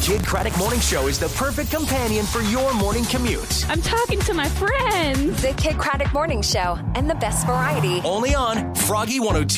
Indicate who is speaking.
Speaker 1: Kid Craddock Morning Show is the perfect companion for your morning commute.
Speaker 2: I'm talking to my friends.
Speaker 3: The Kid Craddock Morning Show and the best variety.
Speaker 1: Only on Froggy 102.